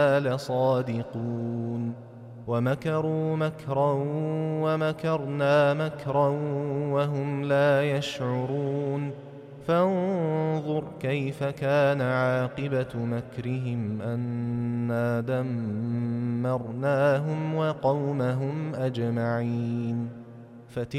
لصادقون ومكروا مكرا ومكرنا مكرا وهم لا يشعرون فانظر كيف كان عاقبة مكرهم أنا دمرناهم وقومهم أجمعين